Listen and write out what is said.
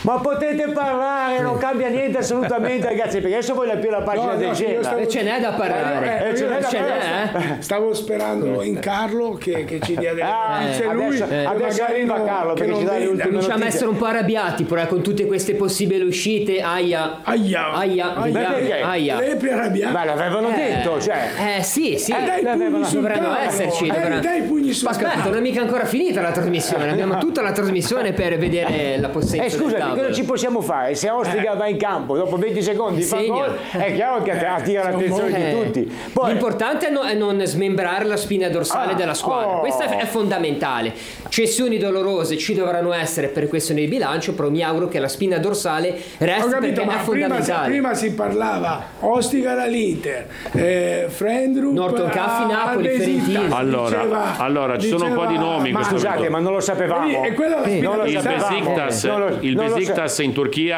Ma potete parlare, non cambia niente assolutamente, ragazzi, perché adesso voglio aprire la pagina del Genoa. Ce n'è da parlare. Stavo sperando in Carlo che ci dia delle notizie. Adesso arriva Carlo perché ci dà le ultime Cominciamo a essere un po' arrabbiati però con tutte queste possibili uscite. Lepre arrabbiati. Ma l'avevano detto, cioè. Sì. Dovranno esserci. Dai i pugni sul Aspetta, non è mica ancora finita la trasmissione. Abbiamo tutta la trasmissione per vedere la possenza. Scusami, cosa ci possiamo fare? Se Ostiga va in campo dopo 20 secondi fa gol, è chiaro che attira l'attenzione di tutti. Poi, l'importante è non smembrare la spina dorsale della squadra. Questo è fondamentale. Cessioni dolorose ci dovranno essere per questioni di bilancio, però mi auguro che la spina dorsale resti, perché è fondamentale. Prima si parlava Ostiga all'Inter, Frendrup, Norton Caffi, Napoli, Fiorentina. Allora ci sono un po' di nomi in questo scusate, momento. ma non lo sapevamo. E quella è la spina Il Besiktas in Turchia